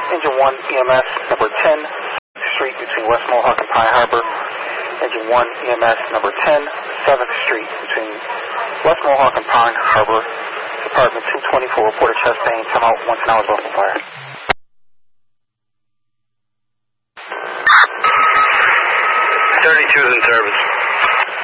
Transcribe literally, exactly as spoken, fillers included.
Engine one E M S number ten, Street between West Mohawk and Pine Harbor. Engine one E M S number ten, seventh Street between West Mohawk and Pine Harbor. Department two twenty-four, reported chest pain, come out once an hour is off the fire. thirty-two is in service.